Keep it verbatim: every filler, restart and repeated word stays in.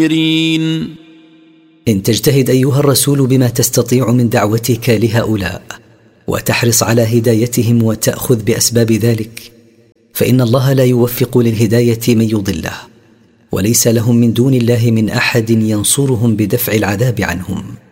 إن تجتهد أيها الرسول بما تستطيع من دعوتك لهؤلاء وتحرص على هدايتهم وتأخذ بأسباب ذلك، فإن الله لا يوفق للهداية من يضله، وليس لهم من دون الله من أحد ينصرهم بدفع العذاب عنهم.